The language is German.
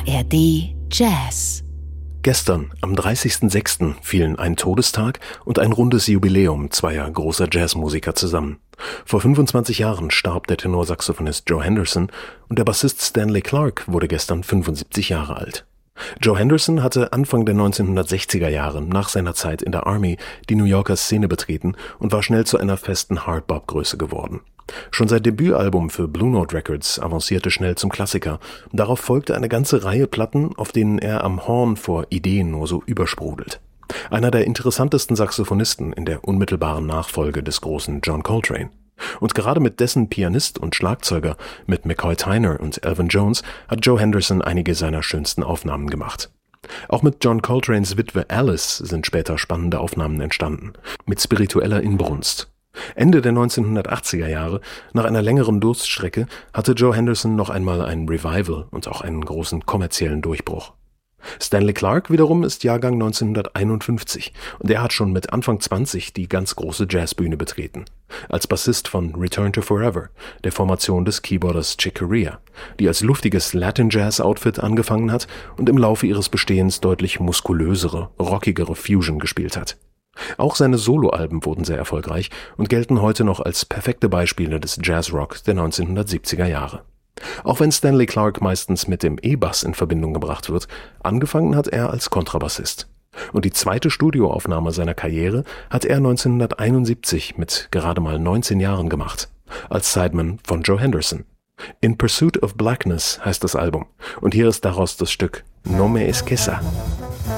ARD Jazz. Gestern, am 30.06., fielen ein Todestag und ein rundes Jubiläum zweier großer Jazzmusiker zusammen. Vor 25 Jahren starb der Tenorsaxophonist Joe Henderson und der Bassist Stanley Clarke wurde gestern 75 Jahre alt. Joe Henderson hatte Anfang der 1960er Jahre nach seiner Zeit in der Army die New Yorker Szene betreten und war schnell zu einer festen Hard-Bop-Größe geworden. Schon sein Debütalbum für Blue Note Records avancierte schnell zum Klassiker. Darauf folgte eine ganze Reihe Platten, auf denen er am Horn vor Ideen nur so übersprudelt. Einer der interessantesten Saxophonisten in der unmittelbaren Nachfolge des großen John Coltrane. Und gerade mit dessen Pianist und Schlagzeuger, mit McCoy Tyner und Elvin Jones, hat Joe Henderson einige seiner schönsten Aufnahmen gemacht. Auch mit John Coltranes Witwe Alice sind später spannende Aufnahmen entstanden, mit spiritueller Inbrunst. Ende der 1980er Jahre, nach einer längeren Durststrecke, hatte Joe Henderson noch einmal ein Revival und auch einen großen kommerziellen Durchbruch. Stanley Clarke wiederum ist Jahrgang 1951 und er hat schon mit Anfang 20 die ganz große Jazzbühne betreten. Als Bassist von Return to Forever, der Formation des Keyboarders Chick Corea, die als luftiges Latin-Jazz-Outfit angefangen hat und im Laufe ihres Bestehens deutlich muskulösere, rockigere Fusion gespielt hat. Auch seine Soloalben wurden sehr erfolgreich und gelten heute noch als perfekte Beispiele des Jazzrock der 1970er Jahre. Auch wenn Stanley Clarke meistens mit dem E-Bass in Verbindung gebracht wird, angefangen hat er als Kontrabassist. Und die zweite Studioaufnahme seiner Karriere hat er 1971 mit gerade mal 19 Jahren gemacht, als Sideman von Joe Henderson. In Pursuit of Blackness heißt das Album und hier ist daraus das Stück No Me Esquesa.